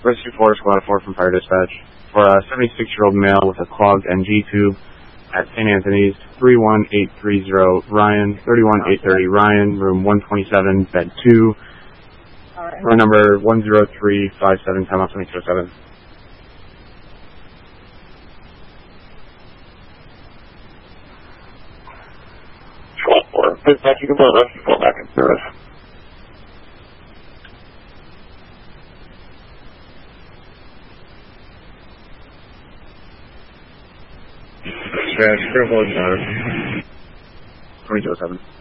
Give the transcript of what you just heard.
Rescue 4, Squad 4 from Fire Dispatch. For a 76-year-old male with a clogged NG tube at St. Anthony's, 31830 Ryan, 31830 Ryan, room 127, bed 2. Phone number 10357, time off 2207. Squad 4, dispatch, you can put Rescue 4 back in service. Critical 2207.